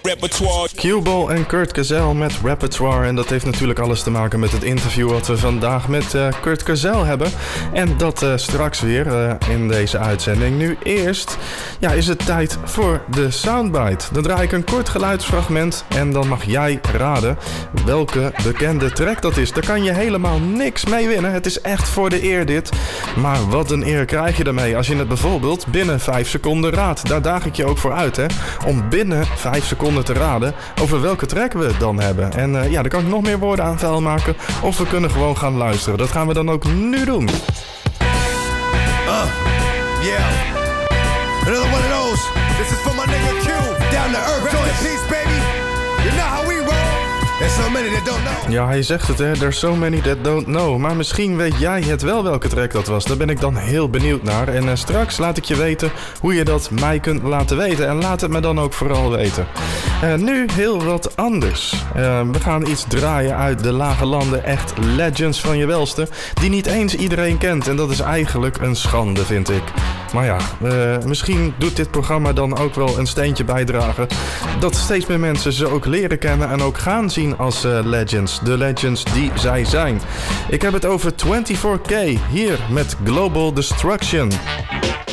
repertoire. Q-Ball en Kurt Kezel met Repertoire. En dat heeft natuurlijk alles te maken met het interview wat we vandaag met Kurt Kezel hebben. En dat straks weer in deze uitzending. Nu eerst is het tijd voor de soundbite. Dan draai ik een kort geluidsfragment en dan mag jij raden welke bekende track dat is. Daar kan je helemaal niks mee winnen. Het is echt voor de eer dit. Maar wat een eer krijg je ermee als je het bijvoorbeeld binnen 5 seconden raadt. Daar daag ik je ook voor uit, hè. Om binnen 5 seconden te raden over welke track we dan hebben. En dan kan ik nog meer woorden aan vuil maken. Of we kunnen gewoon gaan luisteren. Dat gaan we dan ook nu doen. Another one of those. This is for my nigga Q. Down to earth, joint peace, baby. You know how we roll. There's so many that don't know. Ja, hij zegt het, hè. There's so many that don't know. Maar misschien weet jij het wel welke track dat was. Daar ben ik dan heel benieuwd naar. En straks laat ik je weten hoe je dat mij kunt laten weten. En laat het me dan ook vooral weten. Nu heel wat anders. We gaan iets draaien uit de lage landen. Echt legends van je welste. Die niet eens iedereen kent. En dat is eigenlijk een schande, vind ik. Maar ja, misschien doet dit programma dan ook wel een steentje bijdragen. Dat steeds meer mensen ze ook leren kennen en ook gaan zien als legends. De legends die zij zijn. Ik heb het over 24K hier met Global Destruction.